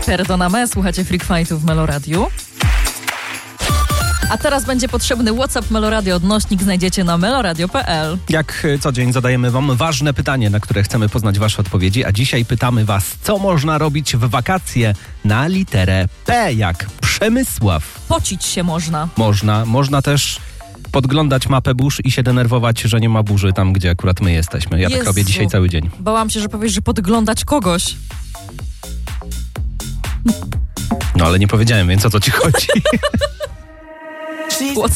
Perdoname, słuchacie Freak Fightu w Meloradiu. A teraz będzie potrzebny WhatsApp Meloradio odnośnik, znajdziecie na meloradio.pl. Jak co dzień zadajemy wam ważne pytanie, na które chcemy poznać wasze odpowiedzi, a dzisiaj pytamy was, co można robić w wakacje na literę P, jak Przemysław. Pocić się można. Można też podglądać mapę burz i się denerwować, że nie ma burzy tam, gdzie akurat my jesteśmy. Ja tak robię dzisiaj cały dzień. Bałam się, że powiesz, że podglądać kogoś. No ale nie powiedziałem, więc o co ci chodzi? WhatsApp